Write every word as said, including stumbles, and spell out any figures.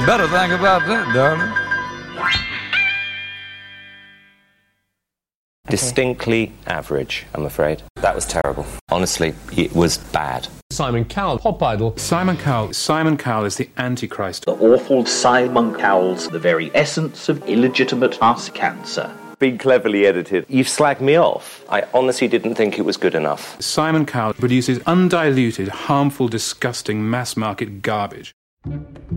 better think about that, darling. Distinctly average, I'm afraid. That was terrible. Honestly, it was bad. Simon Cowell, pop idol. Simon Cowell. Simon Cowell is the Antichrist. The awful Simon Cowell's the very essence of illegitimate ass cancer. Been cleverly edited. You've slagged me off. I honestly didn't think it was good enough. Simon Cowell produces undiluted, harmful, disgusting, mass-market garbage.